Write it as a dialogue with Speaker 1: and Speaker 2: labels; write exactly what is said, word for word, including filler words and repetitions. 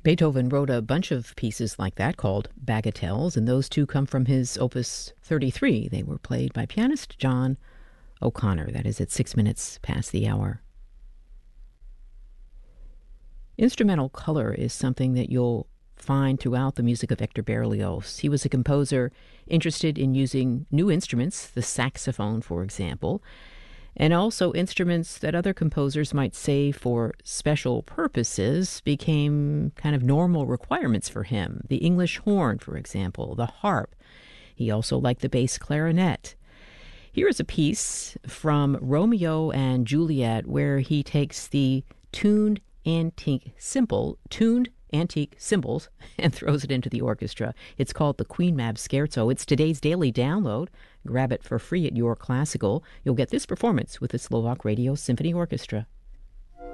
Speaker 1: Beethoven wrote a bunch of pieces like that called bagatelles, and those two come from his Opus thirty-three. They were played by pianist John O'Connor. That is at six minutes past the hour. Instrumental color is something that you'll find throughout the music of Hector Berlioz. He was a composer interested in using new instruments, the saxophone, for example, and also instruments that other composers might say for special purposes became kind of normal requirements for him. The English horn, for example, the harp. He also liked the bass clarinet. Here is a piece from Romeo and Juliet where he takes the tuned antique cymbal, tuned antique cymbals, and throws it into the orchestra. It's called the Queen Mab Scherzo. It's today's daily download. Grab it for free at Your Classical. You'll get this performance with the Slovak Radio Symphony Orchestra.